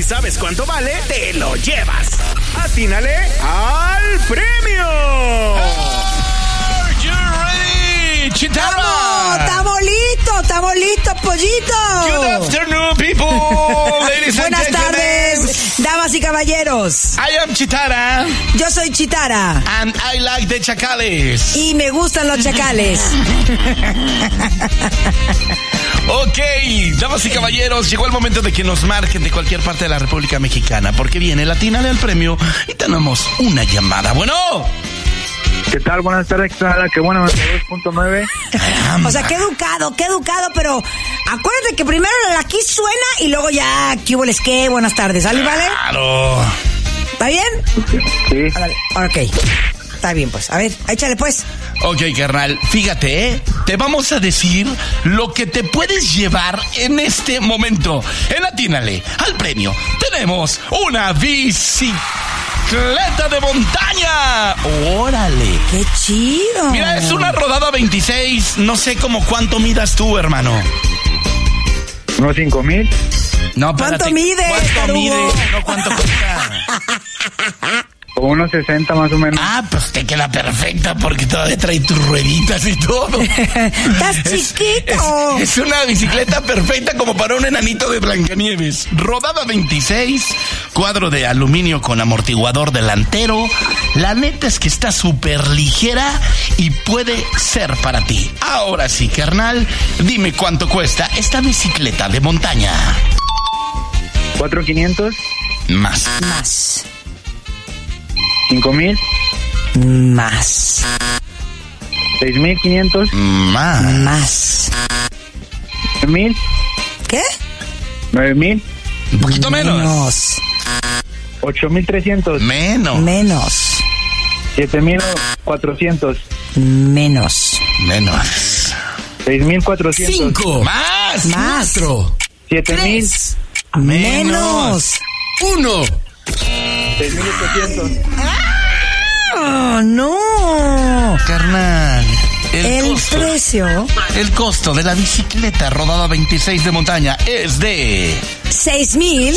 sabes cuánto vale, te lo llevas. ¡Atínale al premio! Are you ready, Chitara? ¡Estamos listos, pollito! Good afternoon, people, ladies and Buenas gentlemen. tardes, damas y caballeros. I am Chitara. Yo soy Chitara. And I like the chacales. Y me gustan los chacales. Ok, damas y caballeros, llegó el momento de que nos marquen de cualquier parte de la República Mexicana, porque viene el Atínale al Premio y tenemos una llamada. Bueno. ¿Qué tal? Buenas tardes, qué bueno, 92.9. O sea, qué educado, pero acuérdate que primero aquí suena y luego ya, ¿qué hubo les qué? Buenas tardes, ¿sale, vale? Claro. ¿Está bien? Sí. Ok, está bien, pues. A ver, échale, pues. Ok, carnal, fíjate, te vamos a decir lo que te puedes llevar en este momento. En Atínale al Premio tenemos una bicicleta de montaña. ¡Órale! ¡Qué chido! Mira, es una rodada 26. No sé cómo cuánto midas tú, hermano. Unos 5,000. No, ¿Cuánto espérate. mide, ¿Cuánto tarugo? mide? No, ¿cuánto cuesta? O unos 60 más o menos. Ah, pues te queda perfecta porque todavía trae tus rueditas y todo. ¡Estás chiquito! Es una bicicleta perfecta como para un enanito de Blancanieves. Rodada 26, cuadro de aluminio con amortiguador delantero. La neta es que está súper ligera y puede ser para ti. Ahora sí, carnal, dime cuánto cuesta esta bicicleta de montaña. 4,500. Más. 5,000. Más. 6,500. Más. 9,000. ¿Qué? 9,000. Un poquito menos. 8,300. Menos. 7,400. Menos. 6,400. 5. Más. 7,000. Menos. 1. 6,800. ¡Oh, no! Carnal, El precio, el costo de la bicicleta rodada 26 de montaña es de 6,000